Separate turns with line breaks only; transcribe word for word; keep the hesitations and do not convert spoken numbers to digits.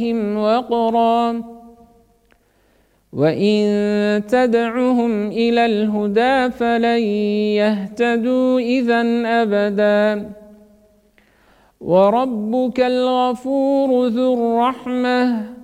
وقرا وإن تدعهم إلى الهدى فلن يهتدوا إذا أبدا وربك الغفور ذو الرحمة